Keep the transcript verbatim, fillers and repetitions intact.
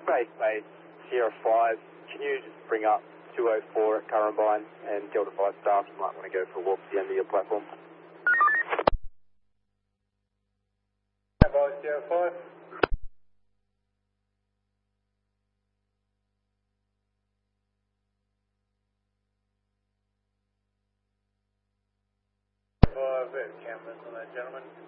Base Base, Sierra five, can you just bring up two oh four at Currambine and Delta five staff? You might want to go for a walk to the end of your platform. About Sierra five. Five, we have cameras on that, gentlemen.